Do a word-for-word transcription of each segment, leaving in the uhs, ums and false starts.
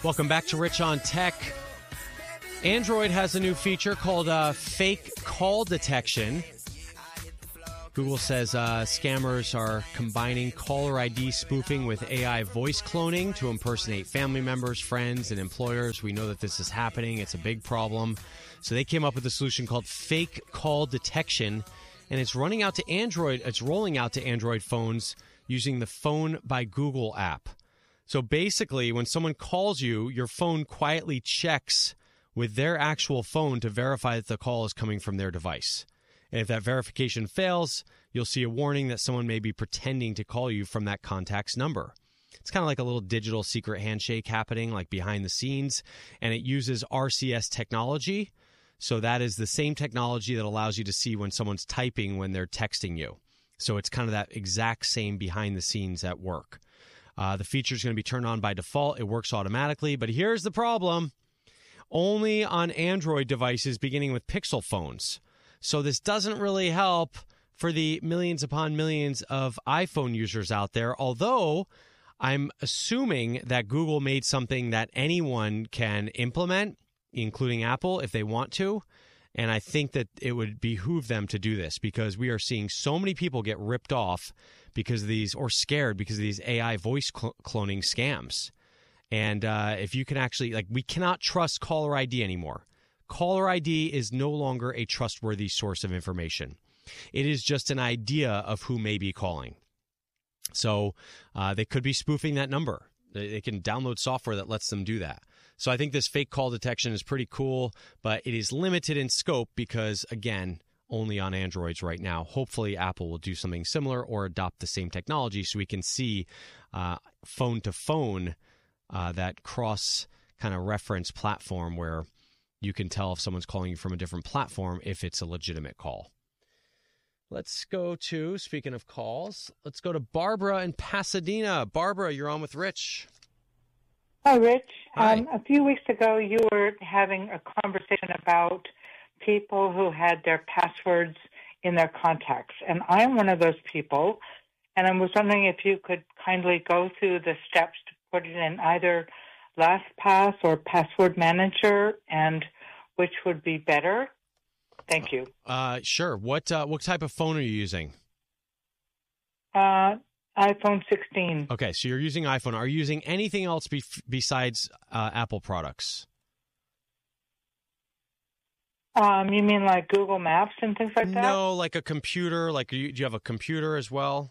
Welcome back to Rich on Tech. Android has a new feature called uh, fake call detection. Google says uh, scammers are combining caller I D spoofing with A I voice cloning to impersonate family members, friends, and employers. We know that this is happening. It's a big problem. So they came up with a solution called fake call detection, and it's running out to Android. It's rolling out to Android phones using the Phone by Google app. So basically, when someone calls you, your phone quietly checks with their actual phone to verify that the call is coming from their device. And if that verification fails, you'll see a warning that someone may be pretending to call you from that contact's number. It's kind of like a little digital secret handshake happening, like behind the scenes, and it uses R C S technology. So that is the same technology that allows you to see when someone's typing when they're texting you. So it's kind of that exact same behind the scenes at work. Uh, the feature is going to be turned on by default. It works automatically. But here's the problem. Only on Android devices beginning with Pixel phones. So this doesn't really help for the millions upon millions of iPhone users out there, although I'm assuming that Google made something that anyone can implement, including Apple, if they want to. And I think that it would behoove them to do this because we are seeing so many people get ripped off because of these, or scared because of these A I voice cl- cloning scams. And uh, if you can actually, like, we cannot trust caller I D anymore. Caller I D is no longer a trustworthy source of information. It is just an idea of who may be calling. So uh, they could be spoofing that number. They, they can download software that lets them do that. So I think this fake call detection is pretty cool, but it is limited in scope because, again, only on Androids right now. Hopefully Apple will do something similar or adopt the same technology so we can see uh, phone-to-phone, uh, that cross kind of reference platform where you can tell if someone's calling you from a different platform if it's a legitimate call. Let's go to, speaking of calls, let's go to Barbara in Pasadena. Barbara, you're on with Rich. Hi, Rich. Hi. Um, a few weeks ago, you were having a conversation about people who had their passwords in their contacts. And I'm one of those people. And I was wondering if you could kindly go through the steps to put it in either LastPass or Password Manager, and which would be better. Thank you. Uh, sure. What uh, what type of phone are you using? Uh, iPhone sixteen. Okay, so you're using iPhone. Are you using anything else be- besides uh, Apple products? Um, you mean like Google Maps and things like that? No, like a computer. Like, do you, do you have a computer as well?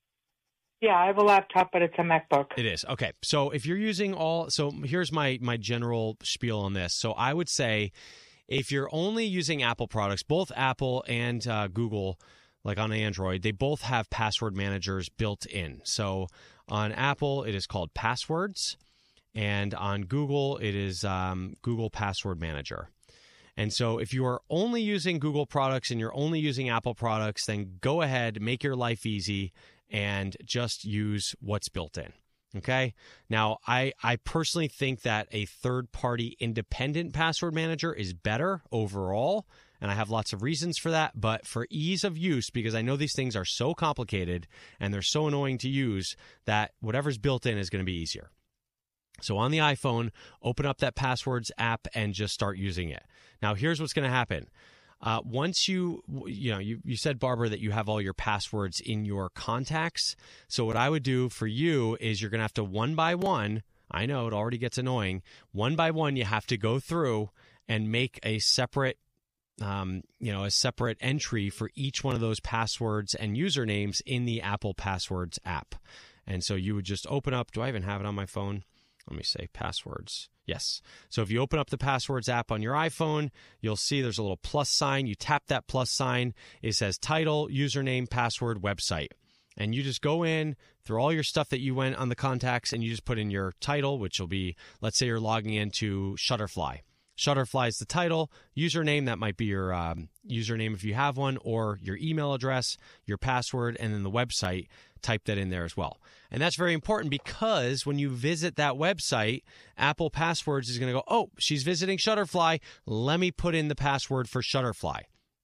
Yeah, I have a laptop, but it's a MacBook. It is. Okay. So if you're using all, so here's my, my general spiel on this. So I would say if you're only using Apple products, both Apple and uh, Google, like on Android, they both have password managers built in. So on Apple, it is called Passwords. And on Google, it is um, Google Password Manager. And so if you are only using Google products and you're only using Apple products, then go ahead, make your life easy, and just use what's built in. Okay? Now, I, I personally think that a third-party independent password manager is better overall, and I have lots of reasons for that. But for ease of use, because I know these things are so complicated and they're so annoying to use, that whatever's built in is going to be easier. So on the iPhone, open up that Passwords app and just start using it. Now, here's what's going to happen. Uh, once you, you know, you, you said, Barbara, that you have all your passwords in your contacts. So what I would do for you is you're going to have to one by one, I know it already gets annoying, one by one you have to go through and make a separate, um, you know, a separate entry for each one of those passwords and usernames in the Apple Passwords app. And so you would just open up, do I even have it on my phone? Let me say passwords. Yes. So if you open up the Passwords app on your iPhone, you'll see there's a little plus sign. You tap that plus sign. It says title, username, password, website. And you just go in through all your stuff that you went on the contacts, and you just put in your title, which will be, let's say you're logging into Shutterfly. Shutterfly is the title. Username, that might be your um, username if you have one, or your email address, your password, and then the website. Type that in there as well. And that's very important because when you visit that website, Apple Passwords is going to go, oh, she's visiting Shutterfly. Let me put in the password for Shutterfly.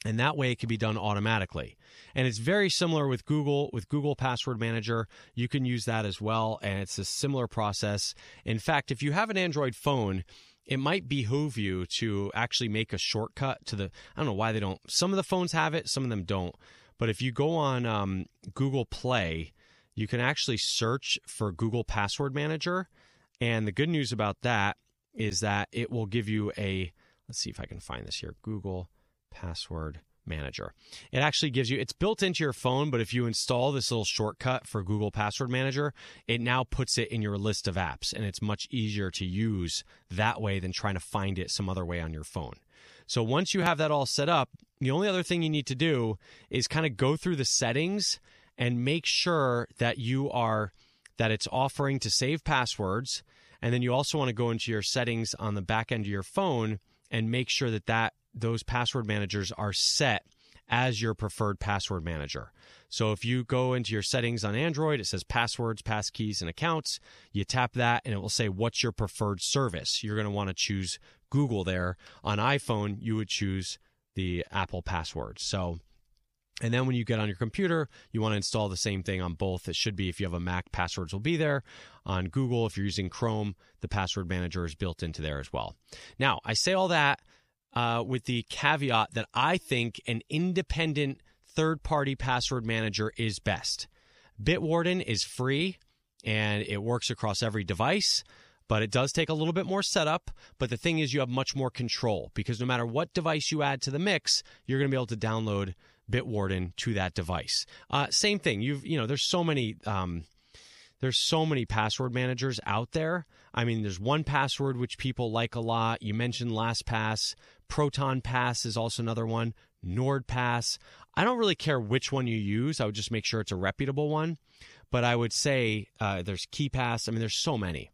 And that way it can be done automatically. And it's very similar with Google. With Google Password Manager, you can use that as well, and it's a similar process. In fact, if you have an Android phone, it might behoove you to actually make a shortcut to the, I don't know why they don't. Some of the phones have it, some of them don't. But if you go on um, Google Play, you can actually search for Google Password Manager. And the good news about that is that it will give you a, let's see if I can find this here, Google Password Manager. It actually gives you, it's built into your phone, but if you install this little shortcut for Google Password Manager, it now puts it in your list of apps, and it's much easier to use that way than trying to find it some other way on your phone. So once you have that all set up, the only other thing you need to do is kind of go through the settings and make sure that you are, that it's offering to save passwords. And then you also want to go into your settings on the back end of your phone and make sure that, that those password managers are set as your preferred password manager. So if you go into your settings on Android, it says passwords, passkeys, and accounts. You tap that and it will say what's your preferred service. You're going to want to choose Google there. On iPhone, you would choose the Apple passwords. So, and then when you get on your computer, you want to install the same thing on both. It should be, if you have a Mac, passwords will be there. On Google, if you're using Chrome, the password manager is built into there as well. Now, I say all that uh, with the caveat that I think an independent third-party password manager is best. Bitwarden is free, and it works across every device, but it does take a little bit more setup. But the thing is, you have much more control, because no matter what device you add to the mix, you're going to be able to download Bitwarden to that device. Uh, same thing. You've, you know, there's so many, um, there's so many password managers out there. I mean, there's one Password, which people like a lot. You mentioned LastPass. Proton Pass is also another one. NordPass. I don't really care which one you use. I would just make sure it's a reputable one. But I would say uh, there's KeePass. I mean, there's so many.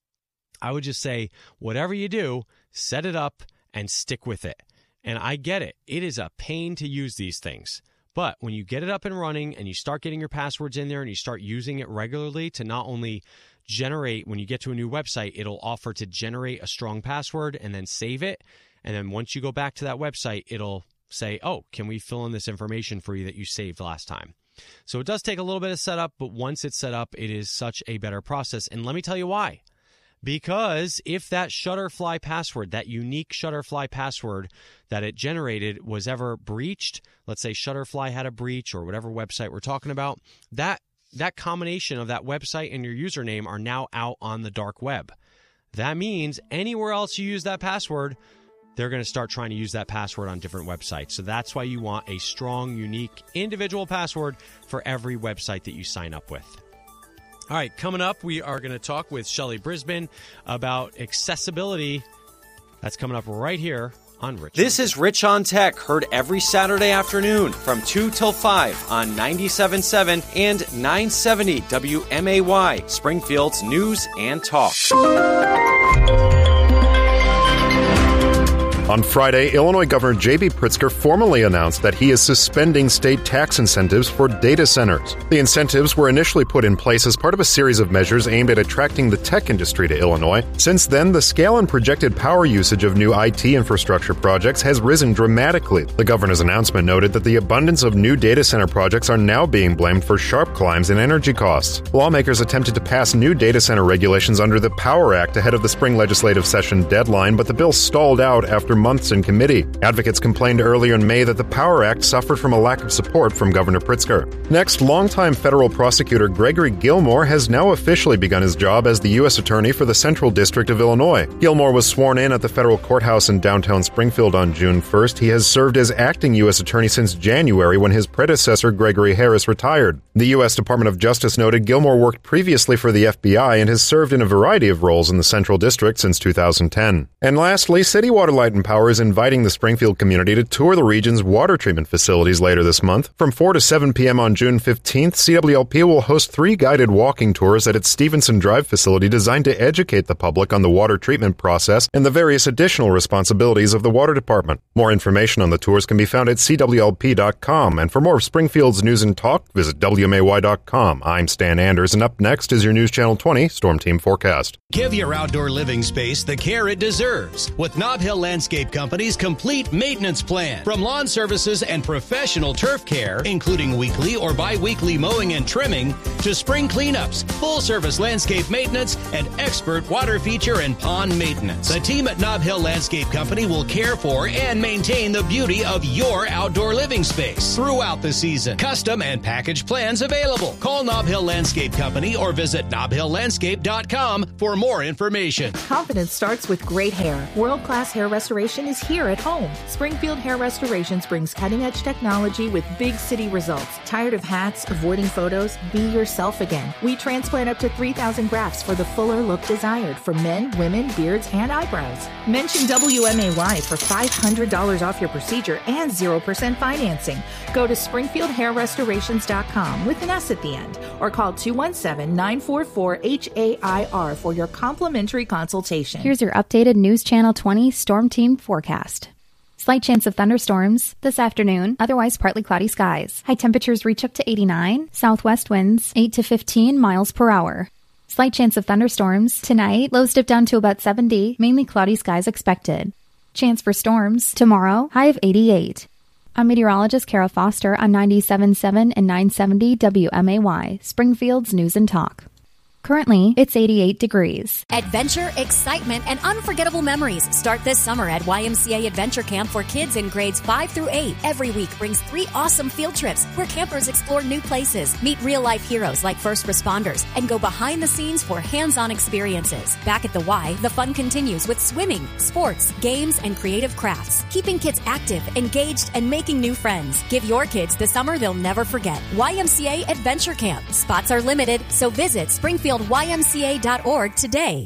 I would just say, whatever you do, set it up and stick with it. And I get it. It is a pain to use these things. But when you get it up and running and you start getting your passwords in there and you start using it regularly to not only generate, when you get to a new website, it'll offer to generate a strong password and then save it. And then once you go back to that website, it'll say, oh, can we fill in this information for you that you saved last time? So it does take a little bit of setup, but once it's set up, it is such a better process. And let me tell you why. Because if that Shutterfly password, that unique Shutterfly password that it generated was ever breached, let's say Shutterfly had a breach or whatever website we're talking about, that that combination of that website and your username are now out on the dark web. That means anywhere else you use that password, they're going to start trying to use that password on different websites. So that's why you want a strong, unique, individual password for every website that you sign up with. All right, coming up, we are going to talk with Shelley Brisbane about accessibility. That's coming up right here on Rich. This is Rich on Tech, heard every Saturday afternoon from two till five on ninety-seven point seven and nine seventy W M A Y, Springfield's News and Talk. On Friday, Illinois Governor J B Pritzker formally announced that he is suspending state tax incentives for data centers. The incentives were initially put in place as part of a series of measures aimed at attracting the tech industry to Illinois. Since then, the scale and projected power usage of new I T infrastructure projects has risen dramatically. The governor's announcement noted that the abundance of new data center projects are now being blamed for sharp climbs in energy costs. Lawmakers attempted to pass new data center regulations under the Power Act ahead of the spring legislative session deadline, but the bill stalled out after months in committee. Advocates complained earlier in May that the Power Act suffered from a lack of support from Governor Pritzker. Next, longtime federal prosecutor Gregory Gilmore has now officially begun his job as the U S Attorney for the Central District of Illinois. Gilmore was sworn in at the federal courthouse in downtown Springfield on June first. He has served as acting U S Attorney since January, when his predecessor Gregory Harris retired. The U S Department of Justice noted Gilmore worked previously for the F B I and has served in a variety of roles in the Central District since two thousand ten. And lastly, City Water, Light and Power is inviting the Springfield community to tour the region's water treatment facilities later this month. From four to seven p.m. on June fifteenth, C W L P will host three guided walking tours at its Stevenson Drive facility designed to educate the public on the water treatment process and the various additional responsibilities of the water department. More information on the tours can be found at C W L P dot com, and for more of Springfield's news and talk, visit W M A Y dot com. I'm Stan Anders, and up next is your News Channel twenty Storm Team Forecast. Give your outdoor living space the care it deserves with Nob Hill Landscape Company's complete maintenance plan. From lawn services and professional turf care, including weekly or bi-weekly mowing and trimming, to spring cleanups, full-service landscape maintenance, and expert water feature and pond maintenance. The team at Nob Hill Landscape Company will care for and maintain the beauty of your outdoor living space throughout the season. Custom and package plans available. Call Nob Hill Landscape Company or visit nob hill landscape dot com for more information. Confidence starts with great hair. World-class hair restoration is here at home. Springfield Hair Restorations brings cutting-edge technology with big city results. Tired of hats, avoiding photos? Be yourself again. We transplant up to three thousand grafts for the fuller look desired for men, women, beards, and eyebrows. Mention W M A Y for five hundred dollars off your procedure and zero percent financing. Go to springfield hair restorations dot com with an S at the end or call two one seven, nine four four, H A I R for your complimentary consultation. Here's your updated News Channel twenty Storm Team forecast. Slight chance of thunderstorms this afternoon, otherwise partly cloudy skies. High temperatures reach up to eighty-nine, southwest winds eight to fifteen miles per hour. Slight chance of thunderstorms tonight, lows dip down to about seventy, mainly cloudy skies expected. Chance for storms tomorrow, high of eighty-eight. I'm meteorologist Kara Foster on ninety-seven point seven and nine seventy W M A Y, Springfield's News and Talk. Currently, it's eighty-eight degrees. Adventure, excitement, and unforgettable memories start this summer at Y M C A Adventure Camp for kids in grades five through eight. Every week brings three awesome field trips where campers explore new places, meet real-life heroes like first responders, and go behind the scenes for hands-on experiences. Back at the Y, the fun continues with swimming, sports, games, and creative crafts, keeping kids active, engaged, and making new friends. Give your kids the summer they'll never forget. Y M C A Adventure Camp. Spots are limited, so visit Springfield Y M C A dot org today.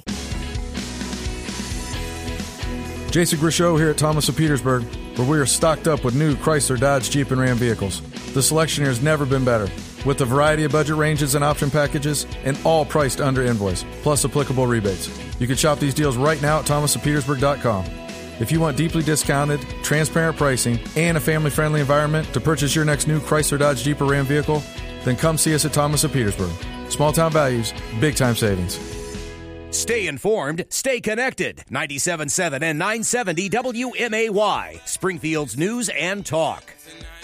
Jason Grishow here at Thomas of Petersburg, where we are stocked up with new Chrysler, Dodge, Jeep, and Ram vehicles. The selection here has never been better, with a variety of budget ranges and option packages, and all priced under invoice, plus applicable rebates. You can shop these deals right now at thomas of petersburg dot com. If you want deeply discounted, transparent pricing, and a family-friendly environment to purchase your next new Chrysler, Dodge, Jeep, or Ram vehicle, then come see us at Thomas of Petersburg. Small-town values, big-time savings. Stay informed, stay connected. ninety-seven point seven and nine seventy W M A Y, Springfield's News and Talk.